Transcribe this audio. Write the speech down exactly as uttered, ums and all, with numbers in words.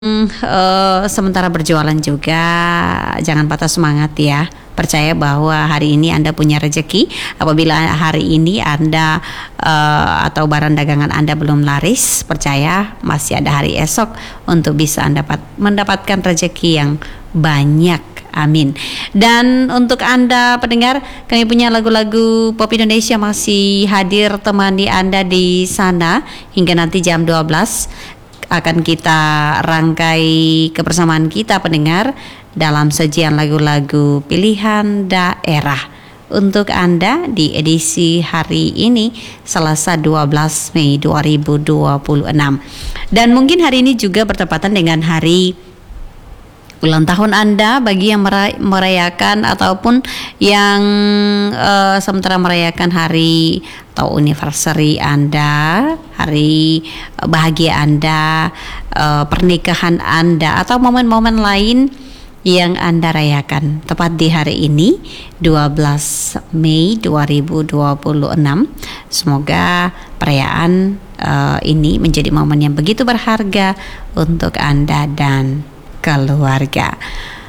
Eh, sementara berjualan juga jangan patah semangat ya. Percaya bahwa hari ini Anda punya rezeki. Apabila hari ini Anda eh, atau barang dagangan Anda belum laris, percaya masih ada hari esok untuk bisa Anda dapat mendapatkan rezeki yang banyak. Amin. Dan untuk Anda pendengar, kami punya lagu-lagu pop Indonesia masih hadir temani Anda di sana hingga nanti jam dua belas. Akan kita rangkai kebersamaan kita pendengar dalam sajian lagu-lagu pilihan daerah untuk Anda di edisi hari ini Selasa dua belas Mei dua ribu dua puluh enam. Dan mungkin hari ini juga bertepatan dengan hari ulang tahun Anda bagi yang merayakan ataupun yang uh, sementara merayakan hari atau anniversary Anda, hari bahagia Anda, uh, pernikahan Anda atau momen-momen lain yang Anda rayakan tepat di hari ini dua belas Mei dua ribu dua puluh enam. Semoga perayaan uh, ini menjadi momen yang begitu berharga untuk Anda dan keluarga.